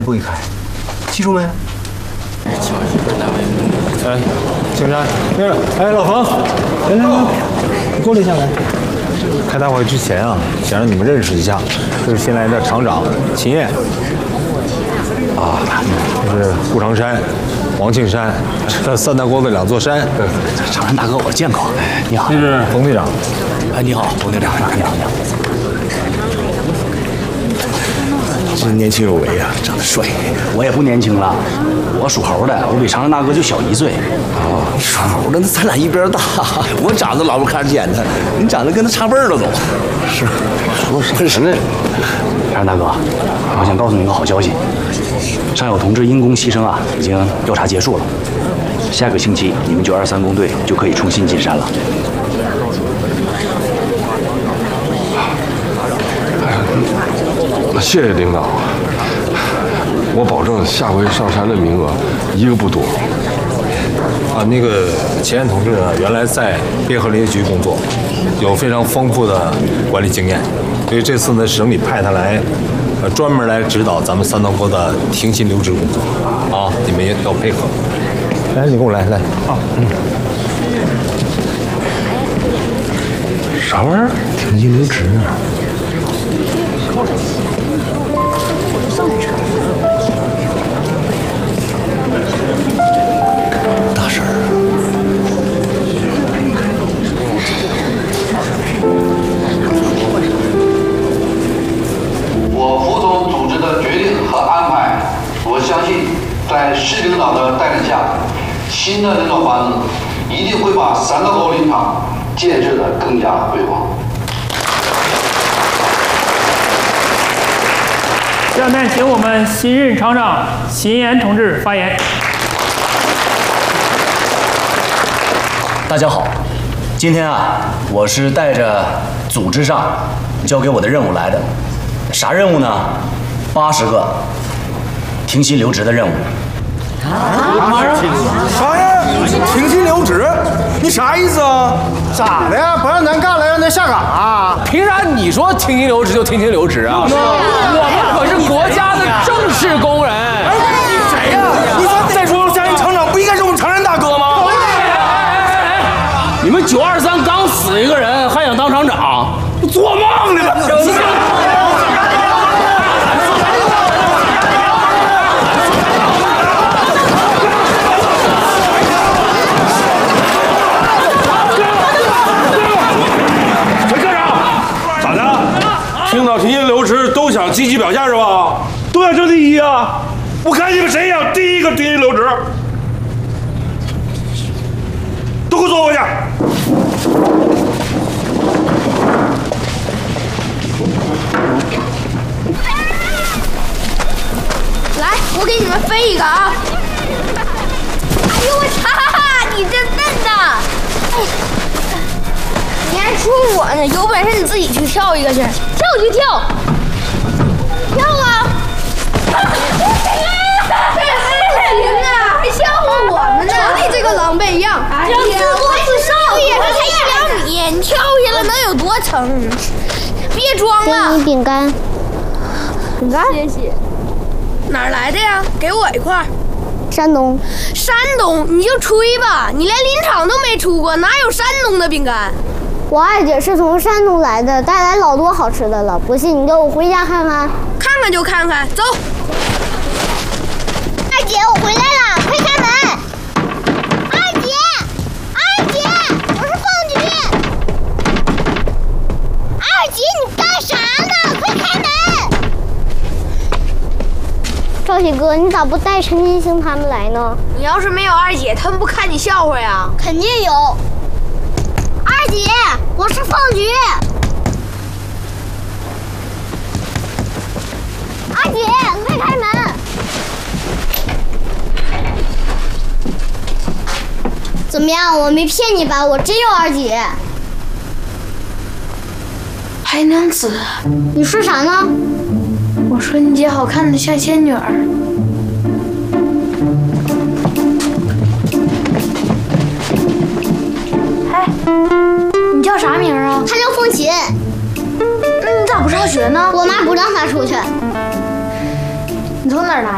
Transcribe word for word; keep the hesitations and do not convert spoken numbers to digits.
不给开，记住没？ 哎， 青山，那个，哎，老冯，来来来，你坐立下来。开大会之前啊，想让你们认识一下，这是新来的厂长秦燕。啊，这是顾长山、王庆山，这三大锅的两座山。 长山大哥，我见过。你好， 这是冯队长。 哎，你好，冯队长，你好，你好。真年轻有为啊，长得帅。我也不年轻了，我属猴的，我比长山大哥就小一岁。 哦，属猴的，那咱俩一边大。我长得老不看见他，你长得跟他差辈儿了都。 是，说是是那。长山大哥，我想告诉你个好消息，上有同志因公牺牲啊，已经调查结束了。下个星期你们九二三工队就可以重新进山了。 谢谢领导，我保证下回上山的名额一个不多。 啊，那个秦燕同志呢，原来在汴河林业局工作，有非常丰富的管理经验，所以这次呢，省里派他来，呃，专门来指导咱们三道沟的停薪留职工作。啊，你们也要配合。来，你跟我来，来。啊，嗯。 啥玩意儿？ 停薪留职啊？大事儿。 我服从组织的决定和安排，我相信在市领导的带领下，新的领导班子一定会把三道沟林场建设得更加辉煌。 下面请我们新任厂长秦岩同志发言。 大家好，今天啊，我是带着组织上交给我的任务来的。啥任务呢？八十个停薪留职的任务。 啊？啥呀？停薪留职？你啥意思啊？ 咋的呀？不让咱干了，让咱下岗啊？ 凭啥你说停薪留职就停薪留职啊？我们可是国家的正式工人。 哎，你谁呀？你再说了，嘉义厂长不应该是我们长山大哥吗？ 你们九二三刚死一个人，还想当厂长？做梦呢吧！ 听到停薪留职都想积极表现是吧？都想争第一啊！我看你们谁想第一个停薪留职，都给我坐过去。 来，我给你们飞一个啊！哎呦我操！你真笨呐！哎。你还说我呢？有本事你自己去跳一个去，跳就跳，跳啊！不行啊，还笑话我们呢！瞅你这个狼狈样，这自作自受也是才一两米，你跳下来能有多沉？别装了。 给你饼干。 饼干？谢谢。哪儿来的呀？给我一块。 山东。 山东？你就吹吧，你连林场都没出过，哪有山东的饼干？ 我二姐是从山东来的，带来老多好吃的了。不信你跟我回家看看。 看看就看看，走。 二姐，我回来了，快开门！二姐，二姐，我是凤菊。二姐，你干啥呢？快开门！赵喜哥，你咋不带陈金星他们来呢？ 你要是没有二姐，他们不看你笑话呀？ 肯定有。二姐，我是凤菊。二姐，快开门！怎么样？我没骗你吧？我真有二姐。 海南子， 你说啥呢？ 我说你姐好看的像仙女儿。哎，你叫啥名啊？ 她叫凤琴。 那你咋不上学呢？ 我妈不让她出去。 你从哪儿来